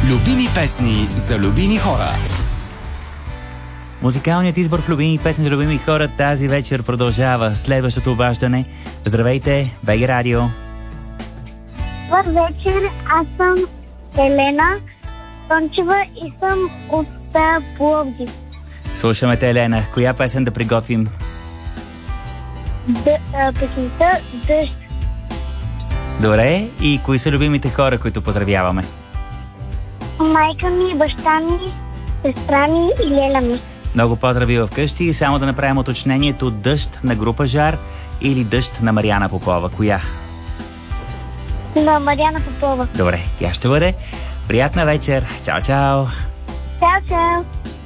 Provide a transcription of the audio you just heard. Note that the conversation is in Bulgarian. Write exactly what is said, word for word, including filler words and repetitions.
Любими песни за любими хора. Музикалният избор в любими песни за любими хора тази вечер продължава. Следващото обаждане. Здравейте, БГ Радио. Добър вечер, аз съм Елена Тончева и съм от Пловдив. Слушаме те, Елена. Коя песен да приготвим? Д- а, песента Дъжд. Добре. И кои са любимите хора, които поздравяваме? Майка ми, баща ми, сестра ми и леля ми. Много поздрави вкъщи и само да направим уточнението: Дъжд на група Жар или Дъжд на Мариана Попова? Коя? На Мариана Попова. Добре, тя ще бъде. Приятна вечер. Чао, чао. Чао, чао.